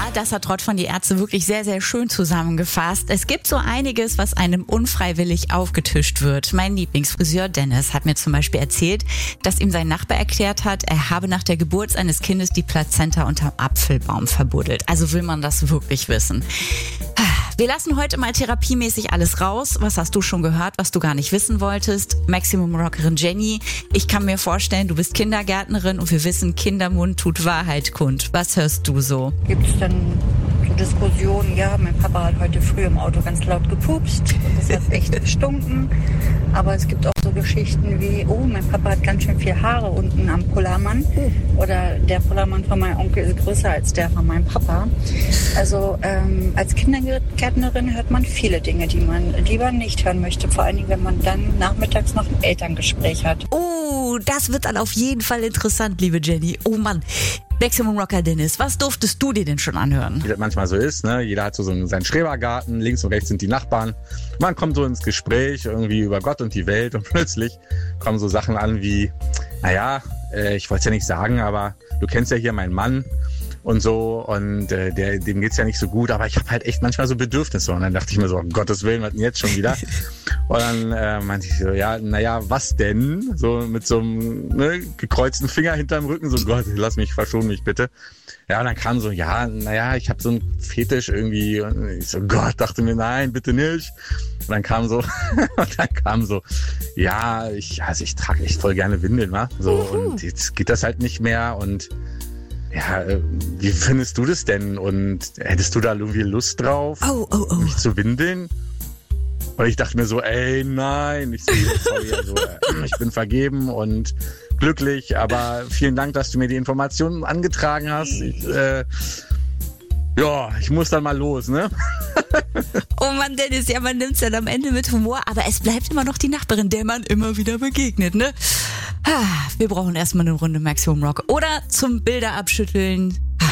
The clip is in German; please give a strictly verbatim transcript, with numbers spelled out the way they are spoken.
das hat Rod von die Ärzte wirklich sehr, sehr schön zusammengefasst. Es gibt so einiges, was einem unfreiwillig aufgetischt wird. Mein Lieblingsfriseur Dennis hat mir zum Beispiel erzählt, dass ihm sein Nachbar erklärt hat, er habe nach der Geburt seines Kindes die Plazenta unterm Apfelbaum verbuddelt. Also will man das wirklich wissen. Wir lassen heute mal therapiemäßig alles raus. Was hast du schon gehört, was du gar nicht wissen wolltest? Maximum Rockerin Jenny, ich kann mir vorstellen, du bist Kindergärtnerin und wir wissen, Kindermund tut Wahrheit kund. Was hörst du so? Gibt es dann so Diskussionen, ja, mein Papa hat heute früh im Auto ganz laut gepupst und das hat echt gestunken. Aber es gibt auch so Geschichten wie, oh, mein Papa hat ganz schön viel Haare unten am Polarmann. Oder der Polarmann von meinem Onkel ist größer als der von meinem Papa. Also ähm, als Kindergärtnerin hört man viele Dinge, die man lieber nicht hören möchte. Vor allen Dingen, wenn man dann nachmittags noch ein Elterngespräch hat. Oh, das wird dann auf jeden Fall interessant, liebe Jenny. Oh Mann. Maximum Rocker Dennis, was durftest du dir denn schon anhören? Wie das manchmal so ist, ne? Jeder hat so seinen Schrebergarten, links und rechts sind die Nachbarn. Man kommt so ins Gespräch irgendwie über Gott und die Welt und plötzlich kommen so Sachen an wie, naja, äh, ich wollte es ja nicht sagen, aber du kennst ja hier meinen Mann und so und äh, der, dem geht's ja nicht so gut, aber ich habe halt echt manchmal so Bedürfnisse und dann dachte ich mir so, um Gottes Willen, was denn jetzt schon wieder? Und dann äh, meinte ich so, ja, naja, was denn? So mit so einem ne, gekreuzten Finger hinterm Rücken, so Gott, lass mich, verschon mich bitte. Ja, und dann kam so, ja, naja, ich habe so einen Fetisch irgendwie und ich so, Gott, dachte mir, nein, bitte nicht. Und dann kam so, und dann kam so, ja, ich, also ich trage echt voll gerne Windeln, wa? So, und jetzt geht das halt nicht mehr und ja, wie findest du das denn? Und hättest du da irgendwie Lust drauf, oh, oh, oh. mich zu windeln? Und ich dachte mir so, ey, nein, ich so, sorry, also, ich bin vergeben und glücklich, aber vielen Dank, dass du mir die Informationen angetragen hast. Ich, äh, ja, ich muss dann mal los, ne? Oh Mann, Dennis, ja, man nimmt's dann am Ende mit Humor, aber es bleibt immer noch die Nachbarin, der man immer wieder begegnet, ne? Wir brauchen erstmal eine Runde Maximum Rock. Oder zum Bilder abschütteln.